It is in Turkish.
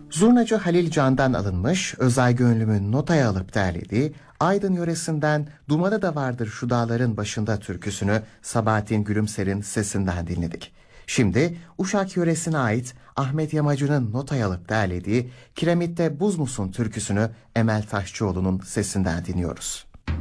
Zurnacı Halil Can'dan alınmış, Özay Gönlüm'ün notaya alıp derlediği Aydın yöresinden "Dumanı da vardır şu dağların başında" türküsünü Sabahattin Gülümser'in sesinden dinledik. Şimdi Uşak yöresine ait Ahmet Yamacı'nın notaya alıp derlediği "Kiremitte Buz Musun" türküsünü Emel Taşçıoğlu'nun sesinden dinliyoruz.